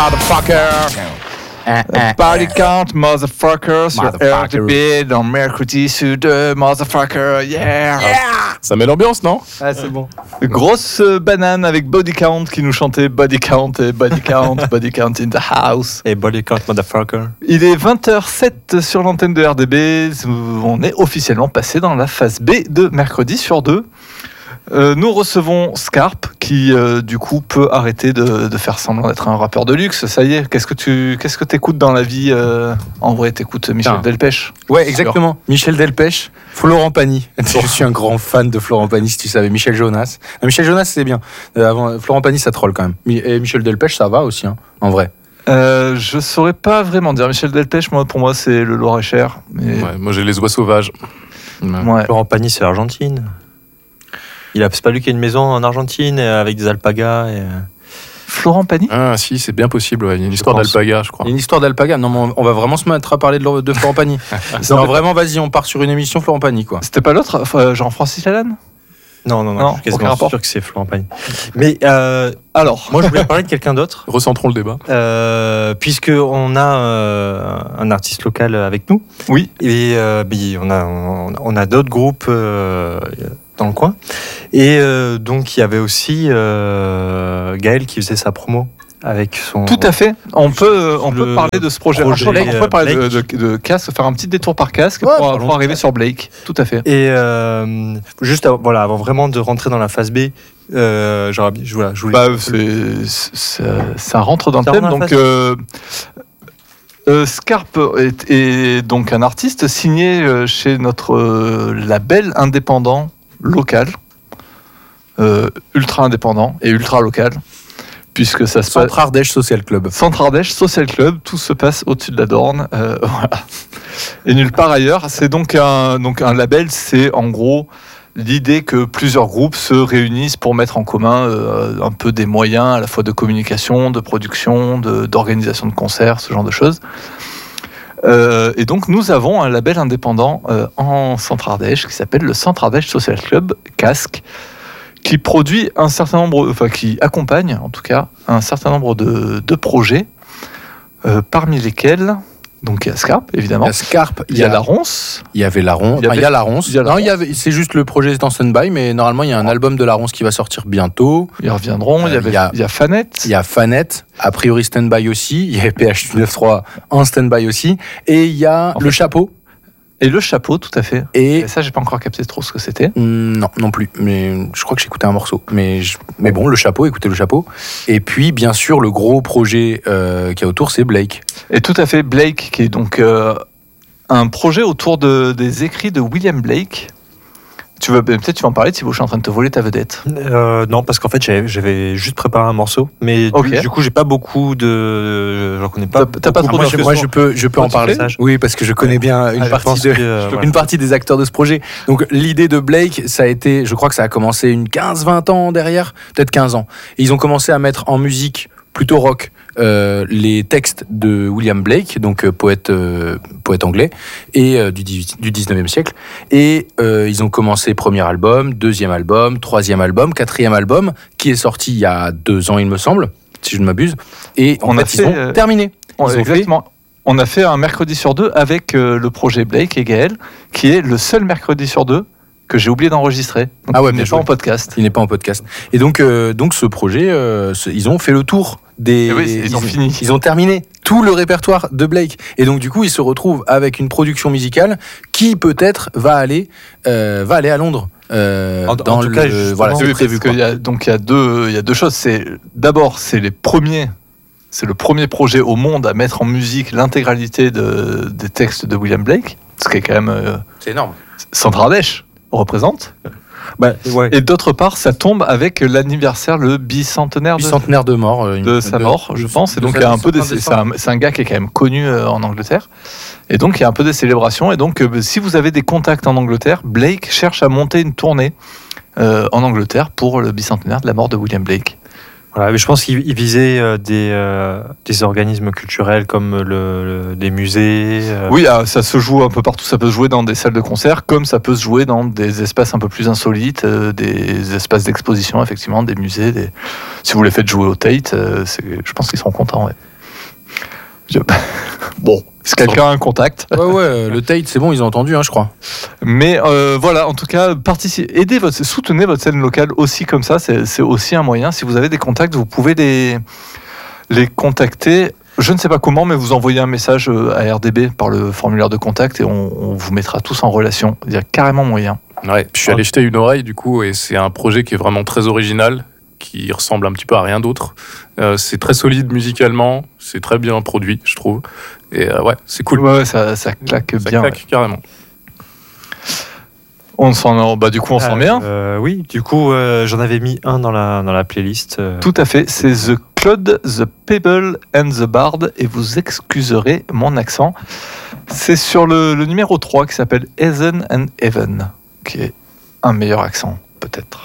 Body count, motherfucker, sur RTB dans mercredi sur 2, motherfucker, yeah! Ça met l'ambiance, non? Ah, c'est bon. Grosse banane avec Body Count qui nous chantait Body Count et Body Count, Body Count in the house. Et Body Count, motherfucker. Il est 20h07 sur l'antenne de RDB. On est officiellement passé dans la phase B de mercredi sur 2. Nous recevons Scarp qui du coup peut arrêter de faire semblant d'être un rappeur de luxe. Ça y est, qu'est-ce que t'écoutes dans la vie? En vrai, t'écoutes Michel Delpech. Ouais, exactement. Michel Delpech, Florent Pagny. Je suis un grand fan de Florent Pagny, si tu savais. Michel Jonas. Non, Michel Jonas, c'est bien. Florent Pagny, ça troll quand même. Et Michel Delpech, ça va aussi, hein, en vrai. Je saurais pas vraiment dire. Michel Delpech, pour moi, c'est le Loir-et-Cher. Mais... Ouais, moi, j'ai les oies sauvages. Ouais. Florent Pagny, c'est l'Argentine. C'est pas lui qui a une maison en Argentine avec des alpagas et... Florent Pagny? Ah si, c'est bien possible, ouais. Il y a une histoire d'alpaga, je crois. Il y a une histoire d'alpaga. Non, mais on va vraiment se mettre à parler de Florent Pagny. Non, vraiment, vas-y, on part sur une émission Florent Pagny, quoi. C'était pas l'autre, Jean-Francis Lalanne? Non, je suis quasiment sûr que c'est Florent Pagny. Mais alors, moi je voulais parler de quelqu'un d'autre. Recentrons le débat. Puisqu'on a un artiste local avec nous. Oui. Et on a d'autres groupes dans le coin. Et donc il y avait aussi Gaël qui faisait sa promo. Avec son... Tout à fait. On peut parler de ce projet. On peut parler de Casque, faire un petit détour par Casque pour arriver sur Blake. Tout à fait. Et juste avant vraiment de rentrer dans la phase B, je voulais... ça rentre dans le thème. Donc, Scarp est donc un artiste signé chez notre label indépendant local, ultra indépendant et ultra local. Puisque ça se passe. Centre-Ardèche Social Club. Centre-Ardèche Social Club, tout se passe au-dessus de la Dorne. Voilà. Et nulle part ailleurs. C'est donc un label, c'est en gros l'idée que plusieurs groupes se réunissent pour mettre en commun un peu des moyens à la fois de communication, de production, d'organisation de concerts, ce genre de choses. Et donc nous avons un label indépendant en Centre-Ardèche qui s'appelle le Centre-Ardèche Social Club, Casque, qui produit qui accompagne en tout cas un certain nombre de projets, parmi lesquels donc il y a Scarp évidemment. Il y a la Ronce. Il y avait la Ronce. Il y a la Ronce. C'est juste le projet est en stand-by, mais normalement il y a un album de la Ronce qui va sortir bientôt. Ils reviendront. Il y a Fanette. Il y a Fanette. A priori stand-by aussi. Il y a PH93 en stand-by aussi. Et il y a le Chapeau. Et le Chapeau, tout à fait. Et ça, j'ai pas encore capté trop ce que c'était. Non plus. Mais je crois que j'ai écouté un morceau. Mais bon, le Chapeau, écoutez le Chapeau. Et puis, bien sûr, le gros projet qu'il y a autour, c'est Blake. Et tout à fait, Blake, qui est donc un projet autour des écrits de William Blake. Peut-être tu vas en parler, Thibaut, je suis en train de te voler ta vedette. Non, parce qu'en fait, j'avais juste préparé un morceau, mais du coup, j'ai pas beaucoup de... J'en connais pas. T'as pas trop moi, je peux en parler. Oui, parce que je connais bien une partie des acteurs de ce projet. Donc, l'idée de Blake, ça a été, je crois que ça a commencé une 15-20 ans derrière, peut-être 15 ans. Et ils ont commencé à mettre en musique, plutôt rock, les textes de William Blake, donc poète anglais, et du 19e siècle. Et ils ont commencé premier album, deuxième album, troisième album, quatrième album, qui est sorti il y a 2 ans, il me semble, si je ne m'abuse. Et ils ont terminé. On a fait un mercredi sur 2 avec le projet Blake et Gaël, qui est le seul mercredi sur 2 que j'ai oublié d'enregistrer. Donc il n'est pas en podcast. Il n'est pas en podcast. Et donc ce projet, ils ont fait le tour ils ont fini. Ils ont terminé tout le répertoire de Blake. Et donc du coup, ils se retrouvent avec une production musicale qui peut-être va aller à Londres. En tout cas, c'est prévu. Il y a deux choses. D'abord, c'est le premier projet au monde à mettre en musique l'intégralité des textes de William Blake, ce qui est quand même c'est énorme. Centre-Ardèche représente. Et d'autre part, ça tombe avec l'anniversaire, le bicentenaire de mort, de sa mort, je pense. Et donc il y a un peu c'est un gars qui est quand même connu en Angleterre. Et donc il y a un peu des célébrations. Et donc si vous avez des contacts en Angleterre, Blake cherche à monter une tournée en Angleterre pour le bicentenaire de la mort de William Blake. Voilà, mais je pense qu'il visait des organismes culturels comme des musées. Oui, ça se joue un peu partout. Ça peut se jouer dans des salles de concert, comme ça peut se jouer dans des espaces un peu plus insolites, des espaces d'exposition, effectivement, des musées. Si vous les faites jouer au Tate, je pense qu'ils seront contents. Ouais. Bon, si quelqu'un a un contact. Ouais, le Tate, c'est bon, ils ont entendu, je crois. Mais voilà, en tout cas, soutenez votre scène locale aussi comme ça, c'est aussi un moyen. Si vous avez des contacts, vous pouvez les contacter. Je ne sais pas comment, mais vous envoyez un message à RDB par le formulaire de contact et on vous mettra tous en relation. Il y a carrément moyen. Ouais, je suis allé jeter une oreille du coup, et c'est un projet qui est vraiment très original, qui ressemble un petit peu à rien d'autre. C'est très solide musicalement, c'est très bien produit, je trouve. Et c'est cool. Ouais, ça claque bien. Ça claque carrément. Du coup, on s'en met un. Oui, du coup, j'en avais mis un dans la playlist. Tout à fait, c'est The Cloud, The Pebble and The Bard, et vous excuserez mon accent. C'est sur le numéro 3 qui s'appelle Heaven and Heaven, qui est un meilleur accent, peut-être.